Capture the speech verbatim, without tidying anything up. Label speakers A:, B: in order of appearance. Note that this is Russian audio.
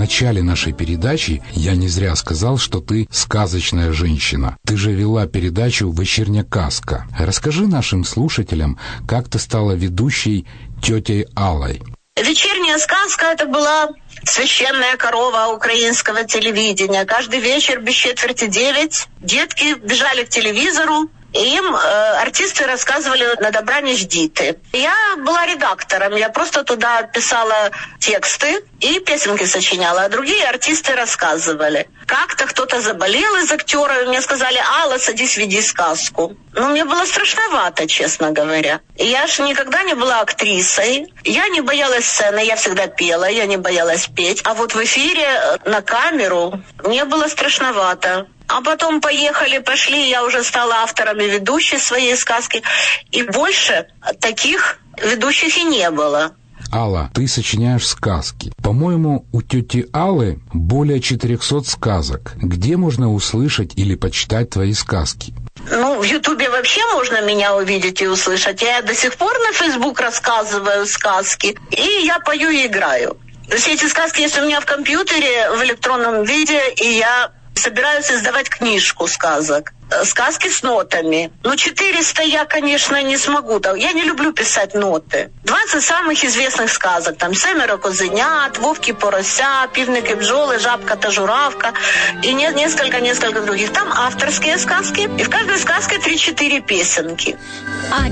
A: начале нашей передачи я не зря сказал, что ты сказочная женщина. Ты же вела передачу «Вечерняя казка». Расскажи нашим слушателям, как ты стала ведущей тетей Аллой.
B: «Вечерняя сказка» — это была священная корова украинского телевидения. Каждый вечер без четверти девять детки бежали к телевизору, и им э, артисты рассказывали «На добра не ждите». Я была редактором, я просто туда писала тексты и песенки сочиняла, а другие артисты рассказывали. Как-то кто-то заболел из актеров, и мне сказали: «Алла, садись, веди сказку». Ну, мне было страшновато, честно говоря. И я ж никогда не была актрисой, я не боялась сцены, я всегда пела, я не боялась петь. А вот в эфире на камеру мне было страшновато. А потом поехали, пошли, я уже стала автором и ведущей своей сказки. И больше таких ведущих и не было.
A: Алла, ты сочиняешь сказки. По-моему, у тети Аллы более четырехсот сказок. Где можно услышать или почитать твои сказки?
B: Ну, в Ютубе вообще можно меня увидеть и услышать. Я до сих пор на Фейсбук рассказываю сказки. И я пою и играю. Все эти сказки есть у меня в компьютере в электронном виде, и я собираюсь издавать книжку сказок. Сказки с нотами. Ну, четыреста я, конечно, не смогу. Я не люблю писать ноты. двадцать самых известных сказок. Там «Семеро козенят», «Вовки порося», «Півники бджоли», «Жабка та журавка» и несколько-несколько других. Там авторские сказки. И в каждой сказке три-четыре песенки.